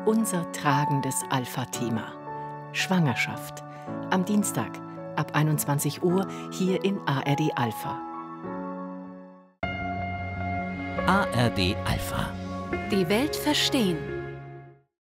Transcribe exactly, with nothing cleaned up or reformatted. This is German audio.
Unser tragendes Alpha-Thema. Schwangerschaft. Am Dienstag ab einundzwanzig Uhr hier in A R D Alpha. A R D Alpha. Die Welt verstehen.